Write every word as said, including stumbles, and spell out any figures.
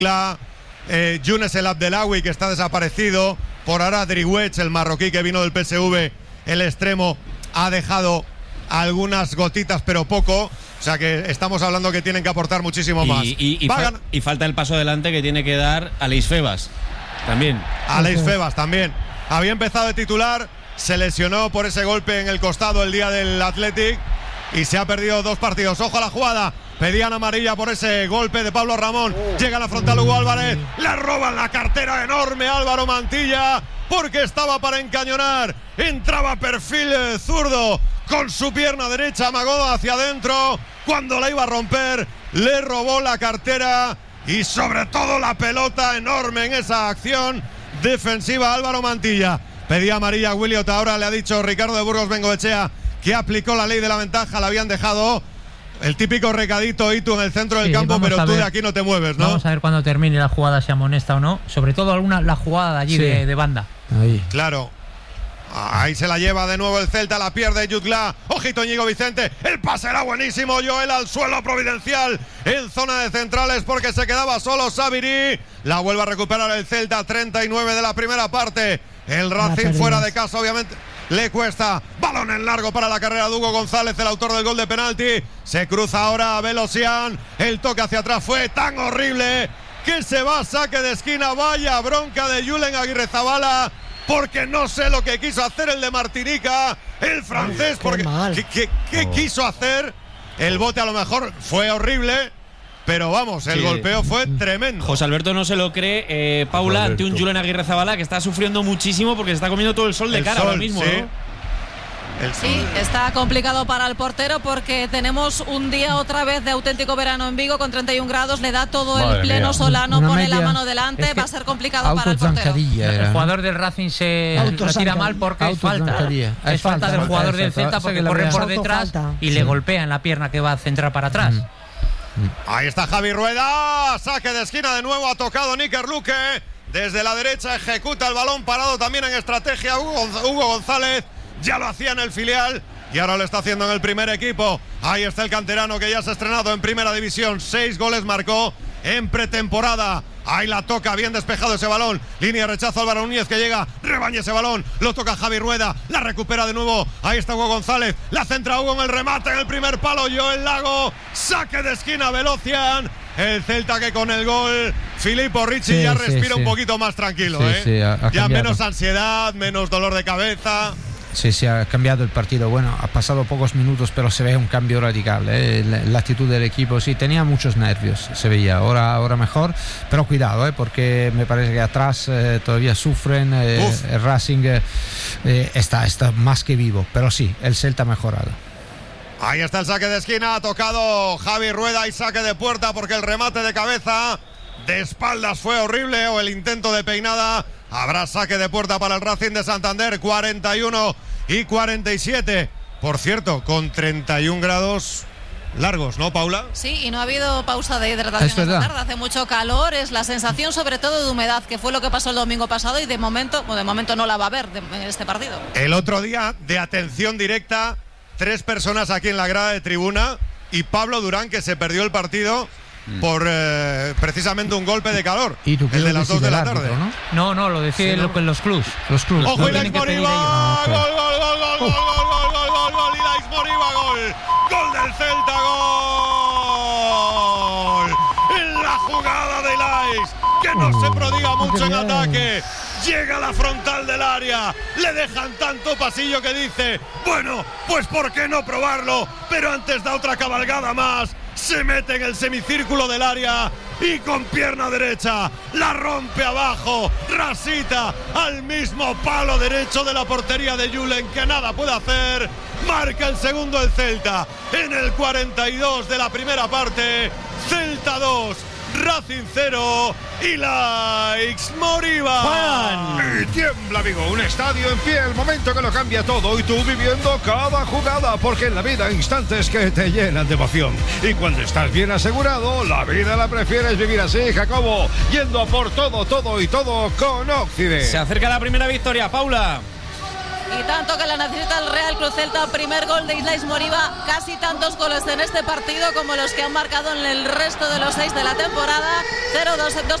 eh, Younes El Abdelawi, que está desaparecido. Por ahora Driouech, el marroquí que vino del P S V, el extremo, ha dejado algunas gotitas pero poco. O sea que estamos hablando que tienen que aportar muchísimo más. Y, y, y, fa y falta el paso adelante que tiene que dar Aleix Febas también. Aleix Febas también. Había empezado de titular, se lesionó por ese golpe en el costado el día del Athletic y se ha perdido dos partidos. Ojo a la jugada. Pedían amarilla por ese golpe de Pablo Ramón. Llega a la frontal Hugo Álvarez. Le roban la cartera enorme a Álvaro Mantilla porque estaba para encañonar. Entraba perfil eh, zurdo con su pierna derecha, amagó hacia adentro. Cuando la iba a romper, le robó la cartera y sobre todo la pelota enorme en esa acción defensiva. Álvaro Mantilla pedía amarilla a Williot. Ahora le ha dicho Ricardo de Burgos Bengoechea que aplicó la ley de la ventaja. La habían dejado. El típico recadito Itu en el centro del sí, campo, pero tú de aquí no te mueves, ¿no? Vamos a ver cuando termine la jugada, si amonesta o no. Sobre todo alguna la jugada de allí sí. de, de banda. Ahí. Claro. Ahí se la lleva de nuevo el Celta, la pierde Jutgla. Ojito Íñigo Vicente, el pase era buenísimo. Joel al suelo providencial en zona de centrales porque se quedaba solo Sabiri. La vuelve a recuperar el Celta, treinta y nueve de la primera parte. El Racing fuera de casa, obviamente. Le cuesta, balón en largo para la carrera de Hugo González, el autor del gol de penalti. Se cruza ahora a Velosian. El toque hacia atrás fue tan horrible que se va a saque de esquina. Vaya bronca de Julen Aguirrezabala, porque no sé lo que quiso hacer el de Martinica, el francés, porque ¿qué, qué, qué oh. quiso hacer? El bote a lo mejor fue horrible, pero vamos, el sí. golpeo fue tremendo. José Alberto no se lo cree, eh, Paula, ante un Julen Aguirrezabala que está sufriendo muchísimo porque se está comiendo todo el sol de el cara sol, ahora mismo, sí. ¿no? Sí, está complicado para el portero porque tenemos un día otra vez de auténtico verano en Vigo con treinta y un grados, le da todo Madre el pleno mía. solano, Una pone media, la mano delante, es que va a ser complicado para el portero. El jugador del Racing se retira mal porque es falta. Es, es falta, falta del jugador del Celta porque corre por detrás y sí. le golpea en la pierna que va a centrar para atrás. Mm. Ahí está Javi Rueda, saque de esquina de nuevo, ha tocado Níker Luque, desde la derecha ejecuta el balón, parado también en estrategia Hugo, Hugo González, ya lo hacía en el filial y ahora lo está haciendo en el primer equipo. Ahí está el canterano que ya se ha estrenado en primera división, seis goles marcó en pretemporada. Ahí la toca, bien despejado ese balón. Línea de rechazo, Álvaro Núñez que llega, rebaña ese balón, lo toca Javi Rueda, la recupera de nuevo. Ahí está Hugo González, la centra Hugo en el remate, en el primer palo, Joel Lago, saque de esquina, Velocian. El Celta que con el gol, Filippo Ricci sí, ya sí, respira sí. un poquito más tranquilo, sí, ¿eh? Sí, ha, ha ya menos ansiedad, menos dolor de cabeza. Sí, sí, ha cambiado el partido. Bueno, ha pasado pocos minutos, pero se ve un cambio radical, ¿eh? La, la actitud del equipo, sí, tenía muchos nervios, se veía, ahora, ahora mejor, pero cuidado, ¿eh? Porque me parece que atrás eh, todavía sufren, eh, el Racing eh, está, está más que vivo, pero sí, el Celta ha mejorado. Ahí está el saque de esquina, ha tocado Javi Rueda y saque de puerta porque el remate de cabeza de espaldas fue horrible, o el intento de peinada. Habrá saque de puerta para el Racing de Santander, cuarenta y uno y cuarenta y siete. Por cierto, con treinta y un grados largos, ¿no, Paula? Sí, y no ha habido pausa de hidratación esta tarde. Hace mucho calor, es la sensación sobre todo de humedad, que fue lo que pasó el domingo pasado y de momento, bueno, de momento no la va a haber en este partido. El otro día, de atención directa, tres personas aquí en la grada de tribuna y Pablo Durán, que se perdió el partido por eh, precisamente un golpe de calor. ¿Y tú el de las dos de la tarde? ¿no? no, no, lo deciden sí, ¿no? los, los clubs. Los clubs. ¡Ojo, Ilaix Moriba! No, okay. ¡Gol, gol, gol, gol, gol, gol, gol, gol, gol, gol! ¡Ilaix Moriba, gol! ¡Gol del Celta, gol! En la jugada de Ilaix, que no se prodiga mucho en ataque. Llega a la frontal del área, le dejan tanto pasillo que dice, bueno, pues ¿por qué no probarlo? Pero antes da otra cabalgada más, se mete en el semicírculo del área y con pierna derecha la rompe abajo, rasita al mismo palo derecho de la portería de Julen, que nada puede hacer. Marca el segundo el Celta en el cuarenta y dos de la primera parte. Celta dos, Racing cero, Ilaix Moriba. Y tiembla Vigo, un estadio en pie, el momento que lo cambia todo y tú viviendo cada jugada, porque en la vida hay instantes que te llenan de emoción. Y cuando estás bien asegurado, la vida la prefieres vivir así, Jacobo, yendo a por todo, todo y todo con Occident. Se acerca la primera victoria, Paula. y tanto que la necesita el Real Cruz Celta. Primer gol de Islais Moriba, casi tantos goles en este partido como los que han marcado en el resto de los seis de la temporada. cero dos